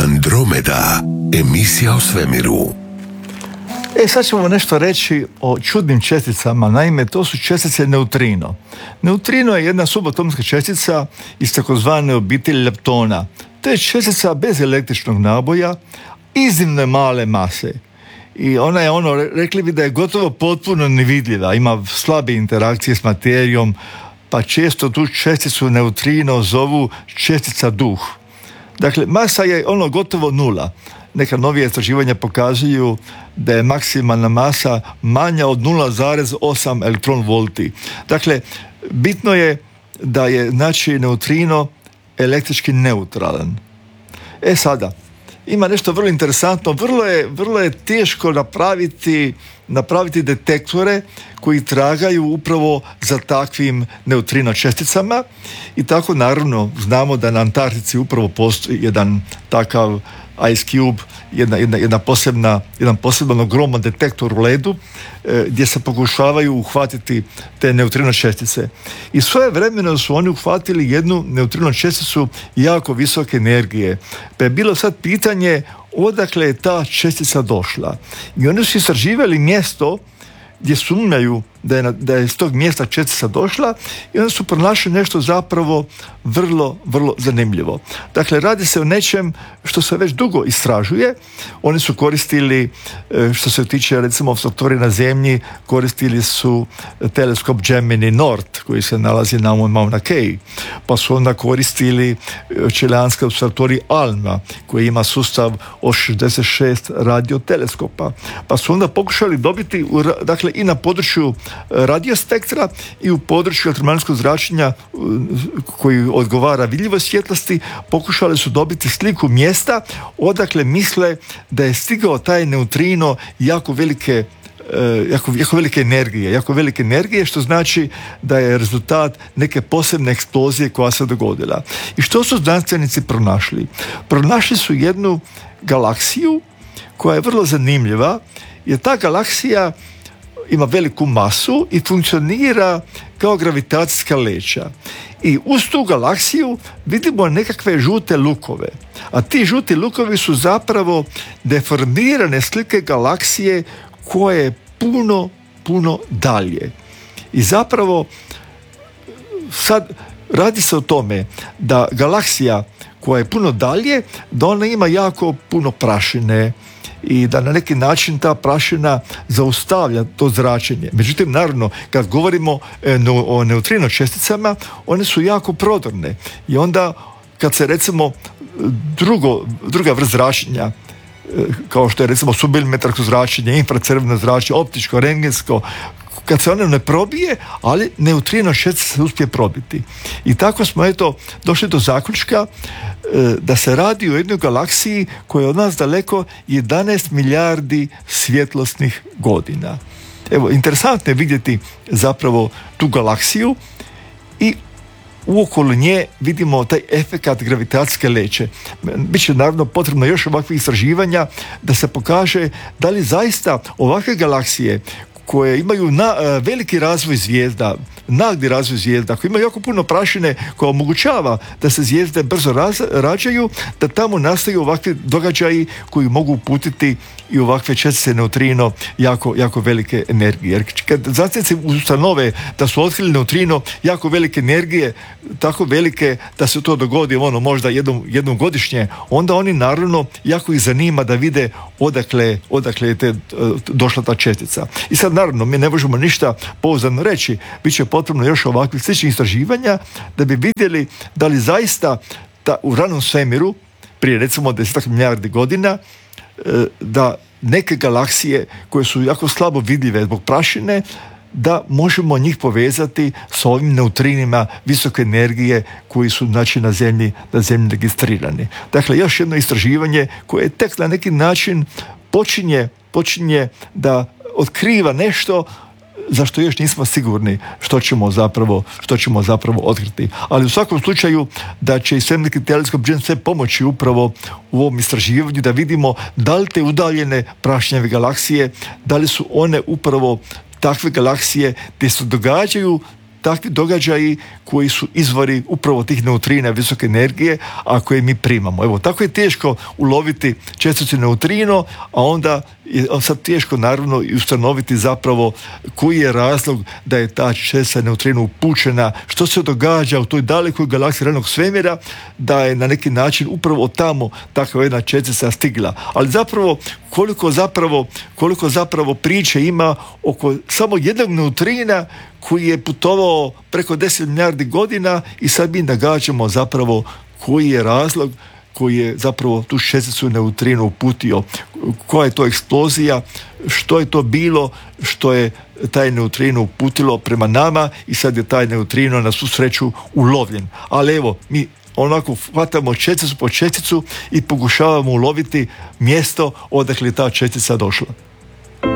Andromeda, emisija o svemiru. Sad ćemo nešto reći o čudnim česticama. Naime, to su čestice neutrino. Neutrino je jedna subatomska čestica iz takozvane obitelji leptona. To je čestica bez električnog naboja, iznimno male mase. I ona je rekli bi da je gotovo potpuno nevidljiva. Ima slabe interakcije s materijom, pa često tu česticu neutrino zovu čestica duh. Dakle, masa je gotovo nula. Neka novija istraživanja pokazuju da je maksimalna masa manja od 0,8 elektron volti. Dakle, bitno je da je neutrino električki neutralan. Sada, ima nešto vrlo interesantno. Vrlo je teško napraviti detektore koji tragaju upravo za takvim neutrino česticama i tako naravno znamo da na Antarktici upravo postoji jedan takav Ice Cube, jedan poseban ogroman detektor u ledu gdje se pokušavaju uhvatiti te neutrino čestice. I svojevremeno su oni uhvatili jednu neutrino česticu jako visoke energije. Pa je bilo sad pitanje odakle je ta čestica došla. I oni su istraživali mjesto gdje sumnjaju da je iz tog mjesta čestica došla i onda su pronašli nešto zapravo vrlo, vrlo zanimljivo. Dakle, radi se o nečem što se već dugo istražuje. Oni su koristili, što se tiče recimo observatorija na zemlji, koristili su teleskop Gemini Nord koji se nalazi na Mauna Kea. Pa su onda koristili čileanski observatorij ALMA koji ima sustav od 66 radioteleskopa. Pa su onda pokušali dobiti, dakle, i na području radiospektra i u području elektromagnetskog zračenja koji odgovara vidljivoj svjetlosti, pokušali su dobiti sliku mjesta odakle misle da je stigao taj neutrino jako velike energije, što znači da je rezultat neke posebne eksplozije koja se dogodila. I što su znanstvenici pronašli? Pronašli su jednu galaksiju koja je vrlo zanimljiva, jer ta galaksija ima veliku masu i funkcionira kao gravitacijska leća. I uz tu galaksiju vidimo nekakve žute lukove. A ti žuti lukovi su zapravo deformirane slike galaksije koje je puno, puno dalje. I zapravo sad radi se o tome da galaksija koja je puno dalje, da ona ima jako puno prašine i da na neki način ta prašina zaustavlja to zračenje. Međutim, naravno, kad govorimo o neutrino česticama, one su jako prodorne. I onda, kad se recimo druga vrsta zračenja, kao što je recimo submilimetarsko zračenje, infracrveno zračenje, optičko, rentgensko, kad se ono ne probije, ali neutrino čestica se uspije probiti. I tako smo došli do zaključka da se radi o jednoj galaksiji koja je od nas daleko 11 milijardi svjetlosnih godina. Evo, interesantno je vidjeti zapravo tu galaksiju i uokolo nje vidimo taj efekat gravitacijske leće. Biće naravno potrebno još ovakvih istraživanja da se pokaže da li zaista ovakve galaksije koje imaju veliki razvoj zvijezda, nagli razvoj zvijezda, koji imaju jako puno prašine koja omogućava da se zvijezde brzo rađaju, da tamo nastaju ovakvi događaji koji mogu uputiti i ovakve čestice neutrino jako, jako velike energije. Jer kad znanstvenici ustanove da su otkrili neutrino jako velike energije, tako velike da se to dogodi možda jednom godišnje, onda oni naravno jako ih zanima da vide odakle je došla ta čestica. I sad naravno mi ne možemo ništa pouzdano reći, bit će potrebno još ovakvih sličnih istraživanja da bi vidjeli da li zaista u ranom svemiru prije recimo 10 milijardi godina da neke galaksije koje su jako slabo vidljive zbog prašine, da možemo njih povezati s ovim neutrinima visoke energije koji su na zemlji registrirani. Dakle, još jedno istraživanje koje tek na neki način počinje da otkriva nešto za što još nismo sigurni što ćemo zapravo otkriti. Ali u svakom slučaju da će i svemirski teleskop James Webb pomoći upravo u ovom istraživanju da vidimo da li te udaljene prašnjave galaksije, da li su one upravo takve galaksije gdje se događaju takvi događaji koji su izvori upravo tih neutrina visoke energije, a koje mi primamo. Evo, tako je teško uloviti česticu neutrino, a onda je sad teško naravno i ustanoviti zapravo koji je razlog da je ta čestica neutrino upućena, što se događa u toj dalekoj galaksiji realnog svemira, da je na neki način upravo od tamo takva jedna čestica stigla. Ali zapravo koliko zapravo priče ima oko samo jednog neutrina koji je putovao preko 10 milijardi godina i sad mi nagađamo zapravo koji je razlog koji je zapravo tu česticu neutrino uputio. Koja je to eksplozija, što je to bilo, što je taj neutrino uputilo prema nama i sad je taj neutrino na svu sreću ulovljen. Ali evo, mi onako hvatamo česticu po česticu i pokušavamo uloviti mjesto odakle je ta čestica došla.